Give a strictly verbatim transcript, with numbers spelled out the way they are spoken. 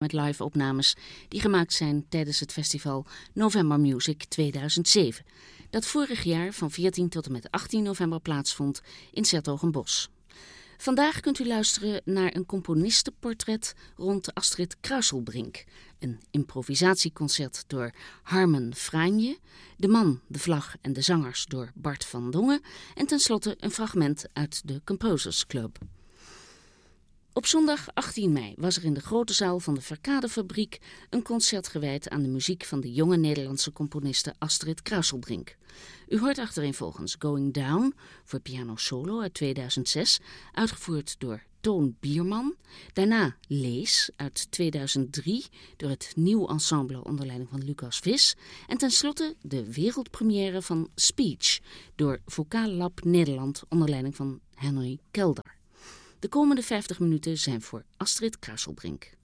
met live-opnames die gemaakt zijn tijdens het festival November Music tweeduizend zeven, dat vorig jaar van veertien tot en met achttien november plaatsvond in 's-Hertogenbosch. Vandaag kunt u luisteren naar een componistenportret rond Astrid Kruiselbrink, een improvisatieconcert door Harmen Franje, De Man, de Vlag en de Zangers door Bart van Dongen en tenslotte een fragment uit de Composers Club. Op zondag achttien mei was er in de grote zaal van de Verkadefabriek een concert gewijd aan de muziek van de jonge Nederlandse componiste Astrid Kruiselbrink. U hoort achtereenvolgens Going Down voor piano solo uit tweeduizend zes, uitgevoerd door Toon Bierman. Daarna Lees uit tweeduizend drie door het Nieuw Ensemble onder leiding van Lucas Vis. En tenslotte de wereldpremière van Speech door Vocaal Lab Nederland onder leiding van Henry Kelder. De komende vijftig minuten zijn voor Astrid Kruiselbrink.